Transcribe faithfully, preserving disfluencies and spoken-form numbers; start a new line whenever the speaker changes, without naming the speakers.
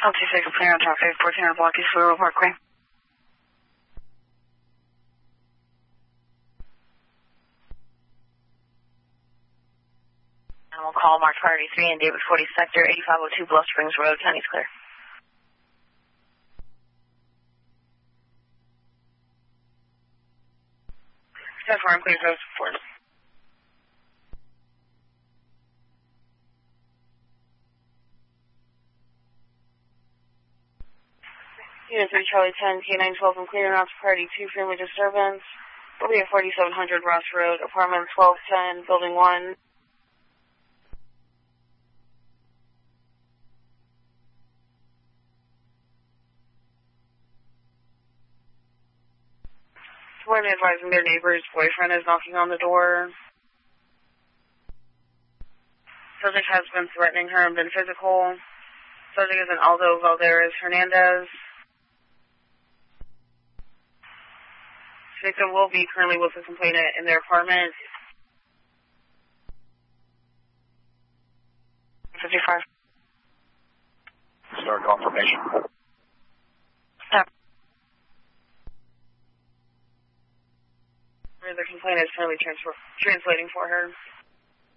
L two six, clear on top eight, fourteen hundred block East Louisville Parkway.
And we'll call Mark Priority three and David forty Sector, eighty-five oh two Bluff Springs Road, county's clear.
ten four, I'm clear, goes forward. Unit three, Charlie ten, K nine twelve, I'm clearing out to Priority two, family disturbance. We'll be at forty-seven hundred Ross Road, apartment twelve ten, building one. Someone advising their neighbor's boyfriend is knocking on the door. Subject has been threatening her and been physical. Subject is an Aldo Valderas Hernandez. Victim will be currently with the complainant in their apartment. fifty-five.
Start confirmation.
Stop. The complainant is currently transfer- translating for her.